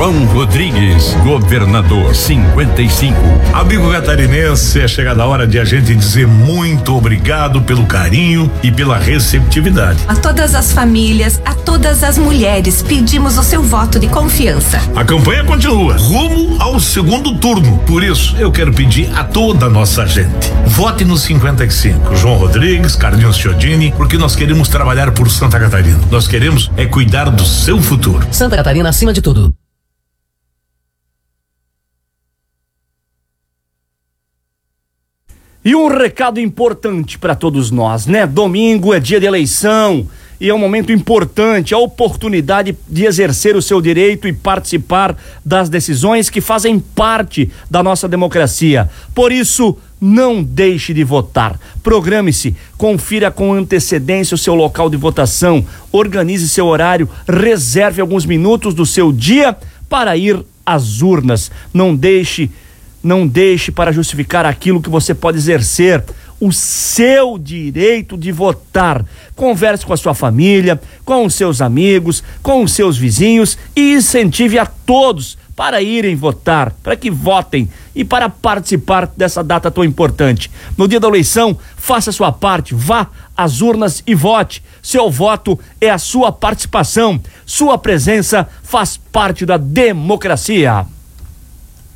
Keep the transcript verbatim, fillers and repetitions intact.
João Rodrigues, governador cinquenta e cinco. Amigo catarinense, é chegada a hora de a gente dizer muito obrigado pelo carinho e pela receptividade. A todas as famílias, a todas as mulheres, pedimos o seu voto de confiança. A campanha continua, rumo ao segundo turno. Por isso, eu quero pedir a toda a nossa gente, vote no cinquenta e cinco, João Rodrigues, Carlinhos Chiodini, porque nós queremos trabalhar por Santa Catarina. Nós queremos é cuidar do seu futuro. Santa Catarina acima de tudo. E um recado importante para todos nós, né? Domingo é dia de eleição e é um momento importante, a oportunidade de exercer o seu direito e participar das decisões que fazem parte da nossa democracia. Por isso, não deixe de votar. Programe-se, confira com antecedência o seu local de votação, organize seu horário, reserve alguns minutos do seu dia para ir às urnas. Não deixe Não deixe para justificar aquilo que você pode exercer, o seu direito de votar. Converse com a sua família, com os seus amigos, com os seus vizinhos e incentive a todos para irem votar, para que votem e para participar dessa data tão importante. No dia da eleição, faça a sua parte, vá às urnas e vote. Seu voto é a sua participação, sua presença faz parte da democracia.